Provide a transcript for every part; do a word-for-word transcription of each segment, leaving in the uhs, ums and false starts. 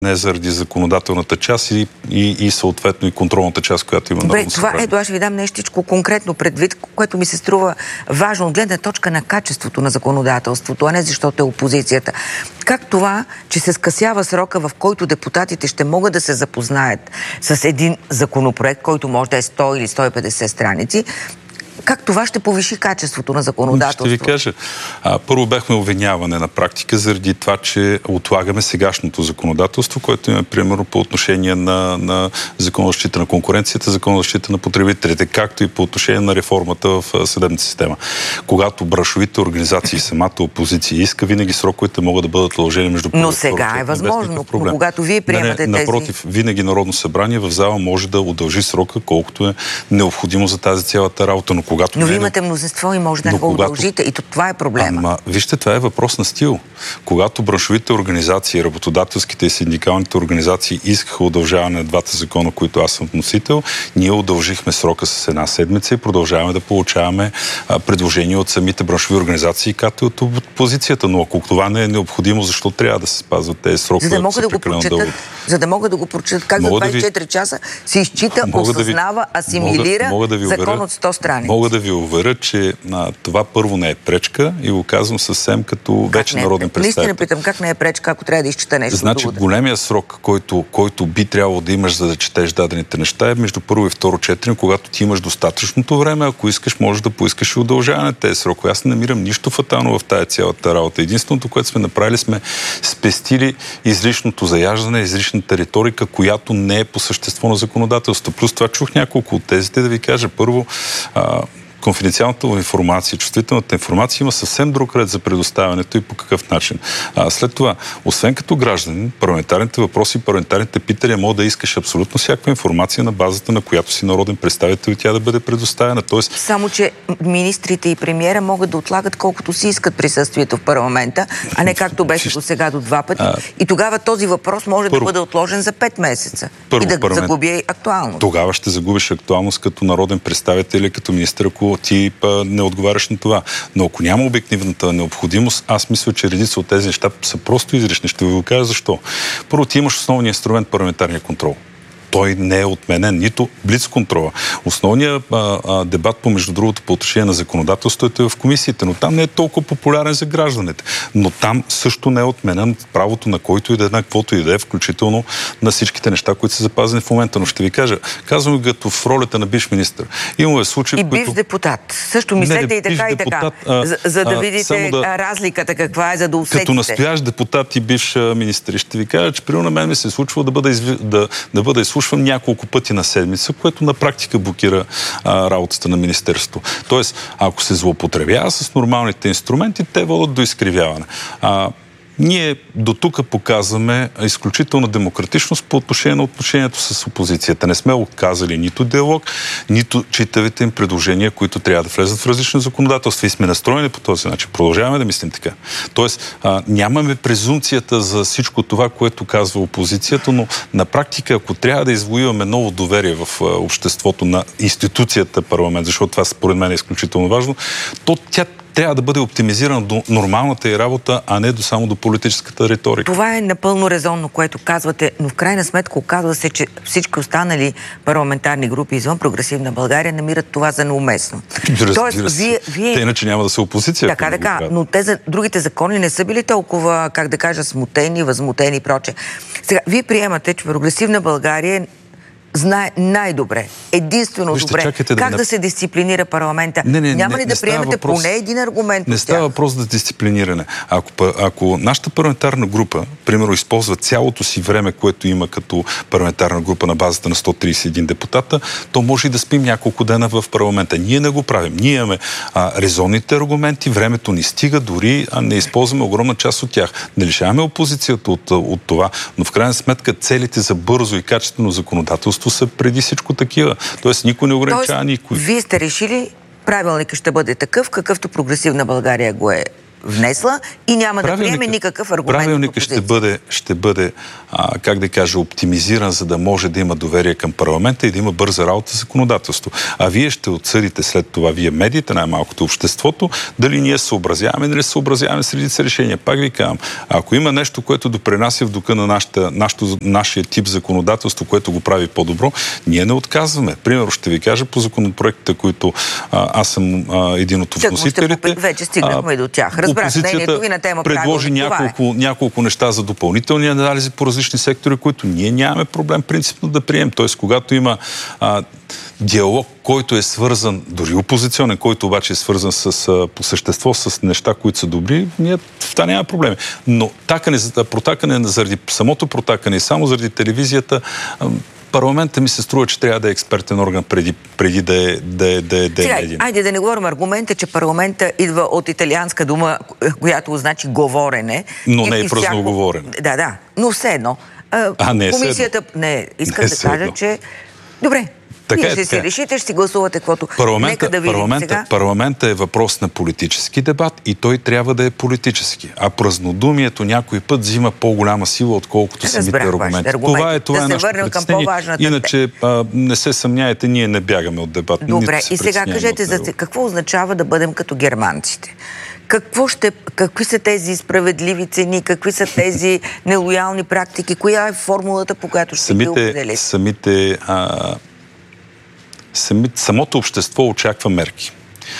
не заради законодателната част и, и, и съответно и контролната част, която има. Добре, това ето, аз ще ви дам нещичко конкретно предвид, което ми се струва важно от гледна точка на качеството на законодателството, а не защото е опозицията. Как това, че се скъсява срока, в който депутатите ще могат да се запознаят с един законопроект, който може да е сто или сто и петдесет страници, как това ще повиши качеството на законодателството? Ще ви кажа. А, първо бяхме обвиняване на практика заради това, че отлагаме сегашното законодателство, което има примерно по отношение на, на Закон за защита на конкуренцията, Закон за защита на потребителите, както и по отношение на реформата в съдебната система. Когато браншовите организации, самата опозиция иска, винаги сроковете могат да бъдат наложени между първо. Но сега е възможно, но когато вие приемате не, не, тези... Напротив, винаги Народно събрание в зала може да удължи срока, колкото е необходимо за тази цялата работа. Но Когато Но вие не... имате мнозинство и може да не го когато... удължите. И това е проблема. Ама, вижте, това е въпрос на стил. Когато браншовите организации, работодателските и синдикалните организации искаха удължаване на двата закона, които аз съм вносител, ние удължихме срока с една седмица и продължаваме да получаваме а, предложения от самите браншови организации, както и от опозицията. Но ако това не е необходимо, защо трябва да се спазват тези срокове? За да могат да го прочитат, за да могат да го прочитат как мога за двайсет и четири да ви... часа се изчита, осъзнава, да ви... асимилира мога, мога да ви закон уверя... от сто страници. Мога да ви уверя, че а, това първо не е пречка и го казвам съвсем като как вече е? народен представител. Наистина питам, как не е пречка, ако трябва да изчита нещо Значи друго? Големия срок, който, който би трябвало да имаш, за да четеш дадените неща, е между първо и второ четене, когато ти имаш достатъчното време, ако искаш, можеш да поискаш и удължаване на тези срокове. Аз не намирам нищо фатално в тая цялата работа. Единственото, което сме направили, сме спестили излишното заяждане, излишната риторика, която не е по същество на законодателство. Плюс това чух няколко от тезите да ви кажа. Първо, а, конфиденциалната информация, чувствителната информация има съвсем друг ред за предоставянето и по какъв начин. А, след това, освен като гражданин, парламентарните въпроси и парламентарните питания могат да искаш абсолютно всякаква информация на базата, на която си народен представител и тя да бъде предоставена. Тоест... Само, че министрите и премиера могат да отлагат колкото си искат присъствието в парламента, а не както беше до сега до два пъти. А... И тогава този въпрос може първо... да бъде отложен за пет месеца. Първо, и да парламент... загуби актуалност. Тогава ще загубиш актуалност като народен представител или като министър, ако ти па, не отговаряш на това. Но ако няма обективната необходимост, аз мисля, че редица от тези неща са просто излишни. Ще ви го кажа защо. Първо, ти имаш основния инструмент парламентарния контрол. Той не е отменен, нито блицконтрола. Основният а, а, дебат, по между другото, по отношение на законодателството е в комисиите, но там не е толкова популярен за гражданите. Но там също не е отменен правото на който и да е, на каквото и да е, включително на всичките неща, които са запазени в момента. Но ще ви кажа, казвам ви като в ролята на бивш министър. Имаме случаи, и бивш които... депутат. Също мислете не, и така и така. А, за, за да а, видите да... разликата каква е, за да усетите. Като настоящ депутат и бивш министър, ще ви кажа, че при на мен ми се е случвало да бъда, изв... да, да бъда изслушван няколко пъти на седмица, което на практика блокира а, работата на министерството. Тоест, ако се злоупотребява с нормалните инструменти, те водят до изкривяване. А, Ние до тук показваме изключителна демократичност по отношение на отношението с опозицията. Не сме отказали нито диалог, нито читавите им предложения, които трябва да влезат в различни законодателства и сме настроени по този начин. Продължаваме да мислим така. Тоест, а, нямаме презумцията за всичко това, което казва опозицията, но на практика, ако трябва да извоюваме ново доверие в а, обществото на институцията парламент, защото това според мен е изключително важно, то тя трябва да бъде оптимизирана до нормалната й работа, а не до само до политическата риторика. Това е напълно резонно, което казвате, но в крайна сметка оказва се, че всички останали парламентарни групи извън Прогресивна България намират това за неуместно. Тоест, вие, вие... Те иначе няма да са опозиция. Така, така, но те за другите закони не са били толкова, как да кажа, смутени, възмутени и проче. Сега, вие приемате, че Прогресивна България знае най-добре, единствено Вижте, добре, как да, да, да се дисциплинира парламента. Не, не, Няма не, ли да приемете въпрос, поне един аргумент? Не става въпрос за дисциплиниране. Ако, ако нашата парламентарна група, примерно, използва цялото си време, което има като парламентарна група на базата на сто тридесет и един депутата, то може и да спим няколко дена в парламента. Ние не го правим. Ние имаме а, резонните аргументи, времето ни стига, дори а не използваме огромна част от тях. Не лишаваме опозицията от, от това, но в крайна сметка целите за бързо и качествено законодателство са преди всичко такива. Тоест никой не ограничава никой. Вие сте решили, правилникът ще бъде такъв, какъвто Прогресивна България го е внесла и няма да приеме никакъв аргумент. Правилникът ще бъде, ще бъде а, как да кажа, оптимизиран, за да може да има доверие към парламента и да има бърза работа за законодателство. А вие ще отсъдите след това, вие медиите, най-малкото обществото, дали ние съобразяваме, дали съобразяваме с редица решения. Пак ви казвам, ако има нещо, което допринася в духа на нашата, нашото, нашия тип законодателство, което го прави по-добро, ние не отказваме. Примерно ще ви кажа по законопроектите, които а, аз съм а, един от вносителите. Вече стигнахме а, до тях. Разбрах мнението ви на тема предложи няколко, е. няколко неща за допълнителни анализи по различни сектори, които ние нямаме проблем принципно да приемем. Тоест, когато има а, диалог, който е свързан, дори опозиционен, който обаче е свързан с, а, по същество с неща, които са добри, ние в това няма проблеми. Но такане, протакане заради самото протакане и само заради телевизията, а, парламента ми се струва, че трябва да е експертен орган преди, преди да е, да е, да е, да е Сега, един. Айде да не говорим аргумента, че парламента идва от италианска дума, която значи говорене. Но не е празно говорене. Да, да, но все едно. А, а, не е комисията... Не, искам не да кажа, едно. че... Добре. Така Вие е, ще си решите, ще си гласувате каквото. Парламента, Нека да видим парламента, сега. Парламента е въпрос на политически дебат и той трябва да е политически. А празнодумието някой път взима по-голяма сила, отколкото самите аргументи. Това е, това да е се нашето върнем към притеснение. по-важната. Иначе а, не се съмняете, ние не бягаме от дебат. Добре, и сега кажете за какво означава да бъдем като германците. Какво ще, какви са тези справедливи цени, какви са тези нелоялни практики, коя е формулата, по която ще ги определите? Самите... А, Сами, самото общество очаква мерки.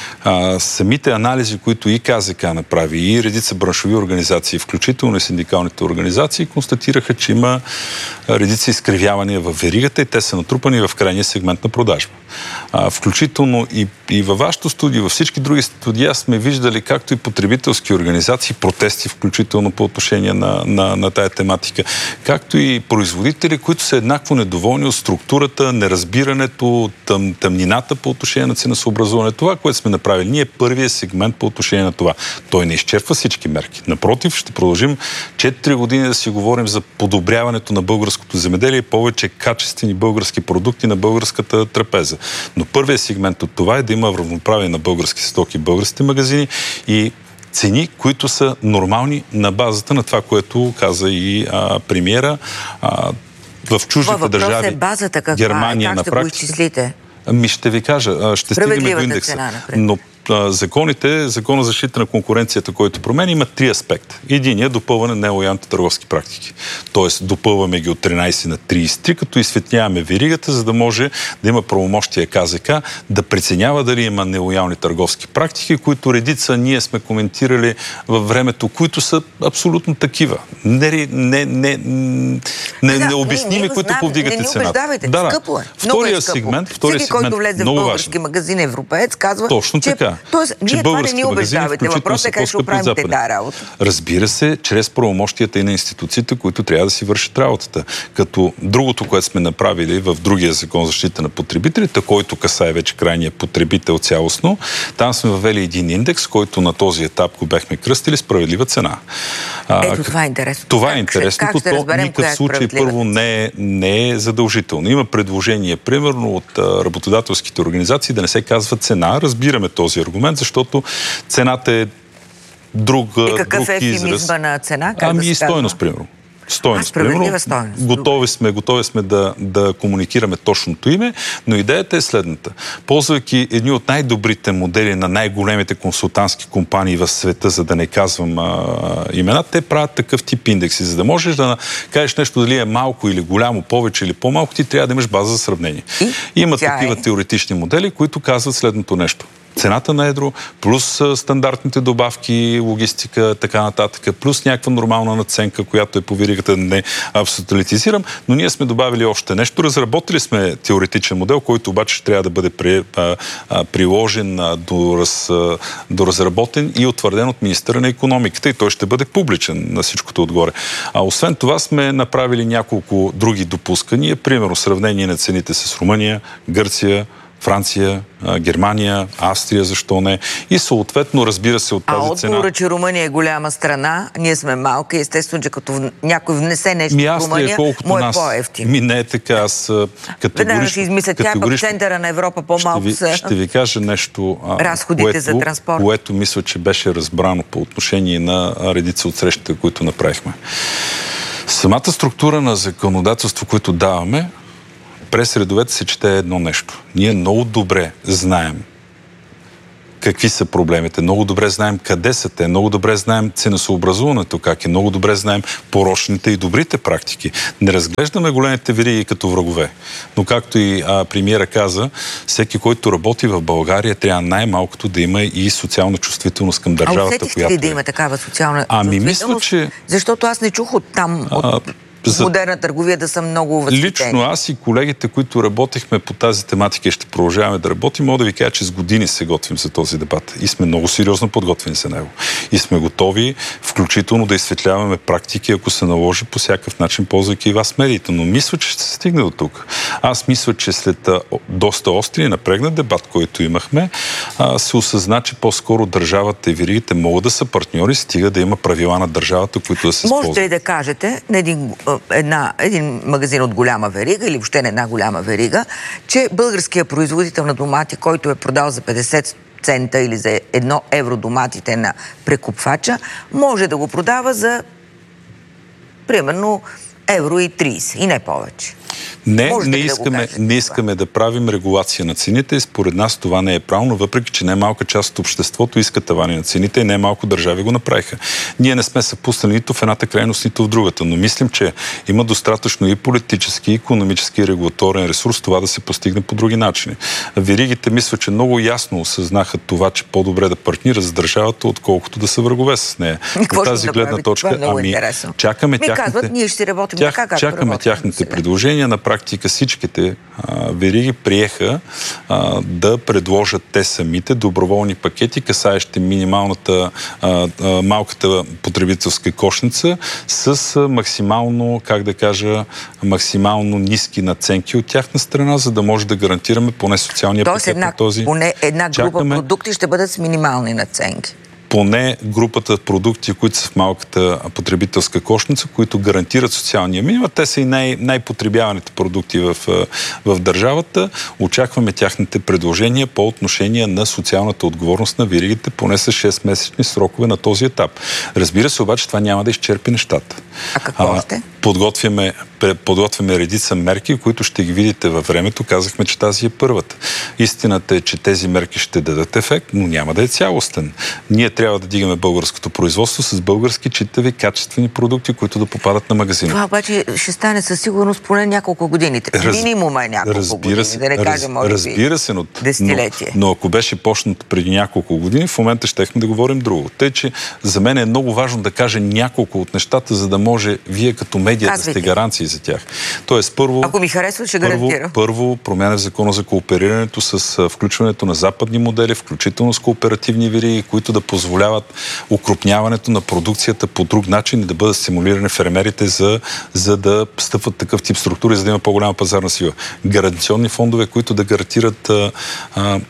А, самите анализи, които и КЗК направи, и редица браншови организации, включително и синдикалните организации, констатираха, че има редица изкривявания в веригата и те са натрупани в крайния сегмент на продажба. А, включително и, и във вашето студио, във всички други студия сме виждали, както и потребителски организации, протести, включително по отношение на, на, на тая тематика, както и производители, които са еднакво недоволни от структурата, неразбирането, тъм, тъмнината по отношение на ценосъобразуване. Това, което сме направили, ние първият сегмент по отношение на това. Той не изчерпва всички мерки. Напротив, ще продължим четири години да си говорим за подобряването на българското земеделие и повече качествени български продукти на българската трапеза. Но първият сегмент от това е да има равноправие на български стоки в българските магазини и цени, които са нормални на базата на това, което каза и а, премиера. А, в чуждите държави, е базата каква? Германия, как на ще практика. Го изчислите? Ами ще ви кажа, ще стигнем до индекса. Цена, но а, законите, закона за защита на конкуренцията, който променя, има три аспекта. Единият е допълване на нелоялните търговски практики. Тоест допълваме ги от тринайсет на трийсет и три, като изсветняваме веригата, за да може да има правомощия КЗК да преценява дали има нелоялни търговски практики, които редица ние сме коментирали във времето, които са абсолютно такива. Не, не, не, не, да, необясними, не, които знам, повдигате не цената. Да, да. Скъпо е. Втория сегмент, втория Всеки, сегмент, който влезе в български магазин европеец, казва, точно че, така, тоест, че ние това не ни убеждавате. Въпросът е как ще оправите тази работа. Разбира се, чрез правомощията и на институциите, които трябва да си вършат работата. Като другото, което сме направили в другия закон за защита на потребителите, който касае вече крайния потребител цялостно, там сме въвели един индекс, който на този етап го бяхме кръстили справедлива цена. Ето, това е интересно. Това е интересно, то никакъв случай първо не е, не е задължително. Има предложение, примерно, от а, работодателските организации да не се казва цена. Разбираме този аргумент, защото цената е друг, и какъв друг е израз. Ефемизма на цена? Как ами да и стойност, примерно. Стойност, примерно. Стойност. Готови сме, готови сме да, да комуникираме точното име, но идеята е следната. Ползвайки едни от най-добрите модели на най-големите консултантски компании в света, за да не казвам а, имена, те правят такъв тип индекси. За да можеш да кажеш нещо дали е малко или голямо, повече или по-малко, ти трябва да имаш база за сравнение. И? Има такива е? теоретични модели, които казват следното нещо. Цената на едро, плюс стандартните добавки, логистика, така нататък, плюс някаква нормална надценка, която е по веригата, не абсолютизирам, но ние сме добавили още нещо. Разработили сме теоретичен модел, който обаче ще трябва да бъде при, а, а, приложен, а, до, раз, а, до разработен и утвърден от министъра на икономиката и той ще бъде публичен на всичкото отгоре. А освен това сме направили няколко други допускания, примерно сравнение на цените с Румъния, Гърция, Франция, Германия, Австрия, защо не. И съответно, разбира се, от тази а цена... А отговора, че Румъния е голяма страна, ние сме малка и естествено, че като някой внесе нещо ми, в Румъния, колкото му е нас... по-евтин. Ми не е така, аз категорично... Веднага ще измисля, тя е в центъра на Европа по-малко ще ви, са... Ще ви кажа нещо, разходите което, за транспорт. което мисля, че беше разбрано по отношение на редица от срещите, които направихме. Самата структура на законодателство, което даваме, през редовете се чете едно нещо. Ние много добре знаем какви са проблемите, много добре знаем къде са те, много добре знаем ценосъобразуването как е, много добре знаем порочните и добрите практики. Не разглеждаме големите вериги като врагове. Но както и а, премиера каза, всеки, който работи в България, трябва най-малкото да има и социална чувствителност към държавата, а усетихте която ли да е. има такава социална ами, чувствителност? мисля, че... Защото аз не чух от там, от... А, За... модерна търговия да са много възпитени. Лично аз и колегите, които работихме по тази тематика и ще продължаваме да работим, мога да ви кажа, че с години се готвим за този дебат. И сме много сериозно подготвени за него. И сме готови, включително да изсветляваме практики, ако се наложи по всякакъв начин, ползвайки и вас медиите. Но мисля, че ще се стигне до тук. Аз мисля, че след доста остри и напрегнат дебат, който имахме, се осъзна, че по-скоро държавата и веригите могат да са партньори, стига да има правила на държавата, които да се използват. Можете ли да кажете на един Една, един магазин от голяма верига или въобще не една голяма верига, че българският производител на домати, който е продал за петдесет цента или за едно евро доматите на прекупвача, може да го продава за примерно евро и трийсет и не повече. Не, не искаме, да не искаме да правим регулация на цените и според нас това не е правилно, въпреки че не малка част от обществото иска тавани на цените и не малко държави го направиха. Ние не сме се пуснали нито в едната крайност, нито в другата, но мислим, че има достатъчно и политически, и икономически и регулаторен ресурс това да се постигне по други начини. Веригите мисля, че много ясно осъзнаха това, че по-добре да партнира с държавата, отколкото да са врагове с нея. От тази гледна точка, това е много ами, интересно. чакаме Ми тяхните, казват, ние ще си работим тях, така, както чакаме работим тяхните предложения. На практика всичките а, вериги приеха а, да предложат те самите доброволни пакети, касаещи минималната а, а, малката потребителска кошница с а, максимално, как да кажа, максимално ниски надценки от тяхна страна, за да може да гарантираме поне социалния Тоест пакет една, на този. Поне една група Чакаме... продукти ще бъдат с минимални надценки. Поне групата продукти, които са в малката потребителска кошница, които гарантират социалния минимум. Те са и най- най-потребяваните продукти в, в държавата. Очакваме тяхните предложения по отношение на социалната отговорност на веригите, поне с шестмесечни срокове на този етап. Разбира се, обаче това няма да изчерпи нещата. А какво още? Подготвяме, подготвяме редица мерки, които ще ги видите във времето. Казахме, че тази е първата. Истината е, че тези мерки ще дадат ефект, но няма да е цялостен. Ние трябва да дигаме българското производство с български читави, качествени продукти, които да попадат на магазина. Това обаче ще стане със сигурност поне няколко години. Раз... Минимума е няколко разбира години, се, да не кажа, може разбира се, но, десетилетие. Но, но ако беше почнато преди няколко години, в момента щехме да говорим друго. Тъй, че за мен е много важно да кажа няколко от нещата, за да може вие като медия да сте гаранции за тях. Тоест, първо... Ако ми харесва, ще първо, гарантира. Първо, промяна в закона за кооперирането с включването на западни модели, включително с кооперативни вериги, които да позволяват укрупняването на продукцията по друг начин и да бъдат стимулирани фермерите за, за да стъпват такъв тип структури, за да има по-голяма пазарна сила. Гаранционни фондове, които да гарантират а, а,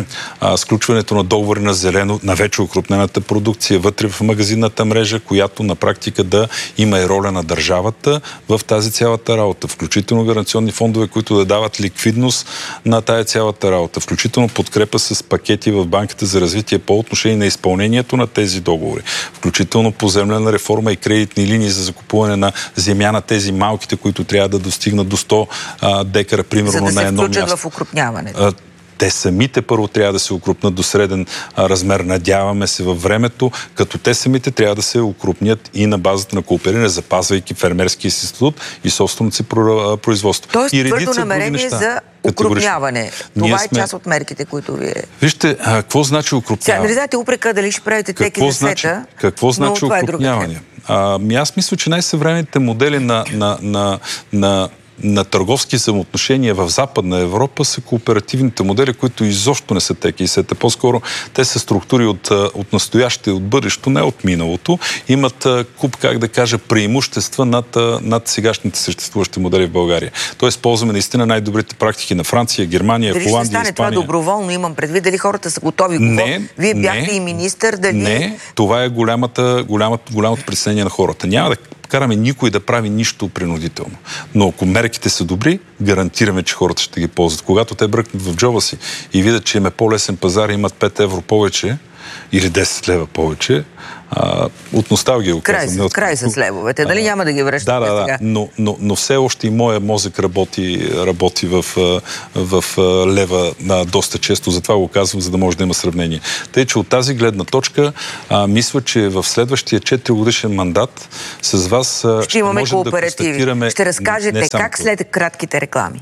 а, сключването на договори на зелено, на вече укрупнената продукция вътре в магазинната мрежа, която на практика да има и роля на държавата в тази цялата работа. Включително гаранционни фондове, които да дават ликвидност на тая цялата работа. Включително подкрепа с пакети в Банката за развитие по отношение на изпълнението на тези договори. Включително поземлена реформа и кредитни линии за закупуване на земя на тези малките, които трябва да достигнат до сто а, декара, примерно за да на едно място. се включат в укрупняването. Те самите първо трябва да се укрупнат до среден а, размер, надяваме се във времето, като те самите трябва да се укрупнят и на базата на коопериране, запазвайки фермерския си статут и собственото си производство. Тоест и твърдо намерение за укрупняване. Това сме... е част от мерките, които вие... Вижте, а, какво значи укрупняване? Сега не знаете упрека дали ще правите теки за значи, сета, какво значи но това е укрупняване? А, аз мисля, че най-съвременните модели на, на, на, на на търговски взаимоотношения в Западна Европа са кооперативните модели, които изобщо не са теки и сета. По-скоро те са структури от, от настояще и от бъдещето, не от миналото. Имат куп, как да кажа, преимущества над, над сегашните съществуващи модели в България. Тоест, ползваме наистина най-добрите практики на Франция, Германия, дали Холандия, Испания. Дали ще стане Испания. Това доброволно, имам предвид, дали хората са готови? Не, Вие бяхте не, и министър, дали... Не, това е голямата, голямата, голямото притеснение на хората. Няма да караме никой да прави нищо принудително. Но ако мерките са добри, гарантираме, че хората ще ги ползват. Когато те бръкнат в джоба си и видят, че им е по-лесен пазар и имат пет евро повече или десет лева повече, а, от носталгия го казвам. Край, от... край с левовете, нали няма да ги връщате да, да, сега? Да, но, но, но все още и моя мозък работи, работи в, в, в лева а, доста често, затова го казвам, за да може да има сравнение. Тъй, че от тази гледна точка а, мисля, че в следващия четиригодишен мандат с вас а, ще, ще имаме можем да констатираме... Ще разкажете как след кратките реклами.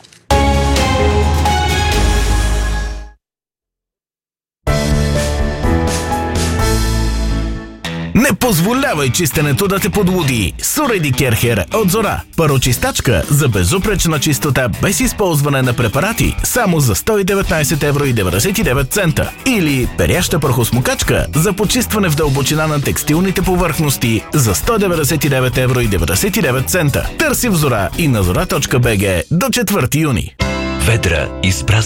Не позволявай чистенето да те подлуди. Суреди Керхер от Зора. Парочистачка за безупречна чистота без използване на препарати само за сто и деветнайсет евро и деветдесет и девет цента. Или перяща прахосмокачка за почистване в дълбочина на текстилните повърхности за сто деветдесет и девет евро и деветдесет и девет цента. Търси в Зора и на зора точка бг до четвърти юни. Ведра изпразна